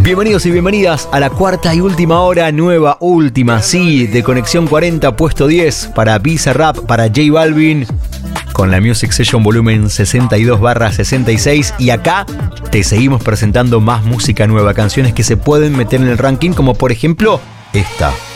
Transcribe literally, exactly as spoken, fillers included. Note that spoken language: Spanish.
Bienvenidos y bienvenidas a la cuarta y última hora, nueva, última, sí, de Conexión cuarenta, puesto diez, para Bizarrap, para J Balvin, con la Music Session volumen sesenta y dos barra sesenta y seis, y acá te seguimos presentando más música nueva, canciones que se pueden meter en el ranking, como por ejemplo esta.